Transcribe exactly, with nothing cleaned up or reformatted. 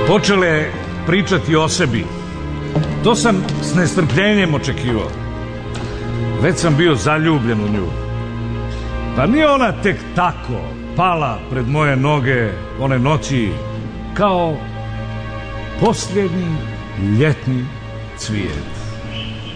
počele pričati o sebi. To sam s nestrpljenjem očekivao. Već sam bio zaljubljen u nju. Pa nije ona tek tako pala pred moje noge one noći kao posljednji ljetni cvijet.